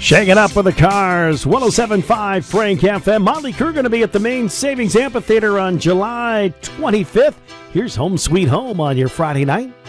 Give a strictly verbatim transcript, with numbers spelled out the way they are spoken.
Shaking up with the Cars, one oh seven point five Frank F M. Motley Crue going to be at the Main Savings Amphitheater on July twenty-fifth. Here's Home Sweet Home on your Friday night.